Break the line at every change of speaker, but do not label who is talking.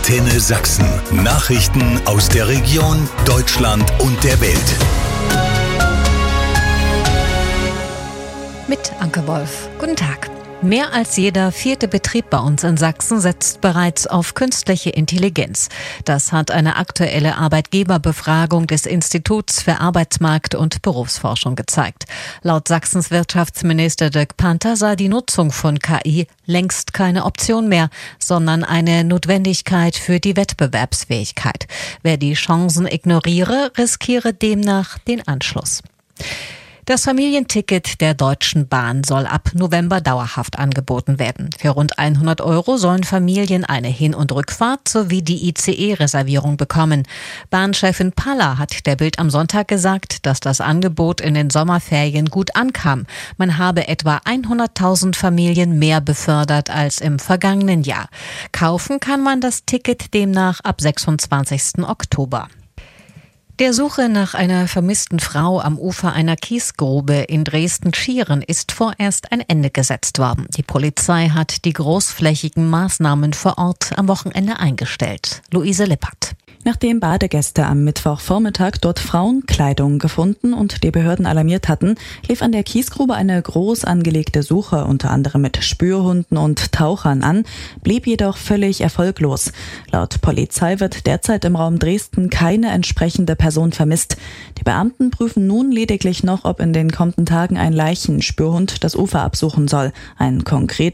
Antenne Sachsen. Nachrichten aus der Region, Deutschland und der Welt.
Mit Anke Wolf. Guten Tag. Mehr als jeder 4. Betrieb bei uns in Sachsen setzt bereits auf künstliche Intelligenz. Das hat eine aktuelle Arbeitgeberbefragung des Instituts für Arbeitsmarkt- und Berufsforschung gezeigt. Laut Sachsens Wirtschaftsminister Dirk Panther sei die Nutzung von KI längst keine Option mehr, sondern eine Notwendigkeit für die Wettbewerbsfähigkeit. Wer die Chancen ignoriere, riskiere demnach den Anschluss. Das Familienticket der Deutschen Bahn soll ab November dauerhaft angeboten werden. Für rund 100 € sollen Familien eine Hin- und Rückfahrt sowie die ICE-Reservierung bekommen. Bahnchefin Paller hat der Bild am Sonntag gesagt, dass das Angebot in den Sommerferien gut ankam. Man habe etwa 100.000 Familien mehr befördert als im vergangenen Jahr. Kaufen kann man das Ticket demnach ab 26. Oktober. Der Suche nach einer vermissten Frau am Ufer einer Kiesgrube in Dresden-Schieren ist vorerst ein Ende gesetzt worden. Die Polizei hat die großflächigen Maßnahmen vor Ort am Wochenende eingestellt. Luise Lippert.
Nachdem Badegäste am Mittwochvormittag dort Frauenkleidung gefunden und die Behörden alarmiert hatten, lief an der Kiesgrube eine groß angelegte Suche, unter anderem mit Spürhunden und Tauchern an, blieb jedoch völlig erfolglos. Laut Polizei wird derzeit im Raum Dresden keine entsprechende Person vermisst. Die Beamten prüfen nun lediglich noch, ob in den kommenden Tagen ein Leichenspürhund das Ufer absuchen soll. Ein konkretes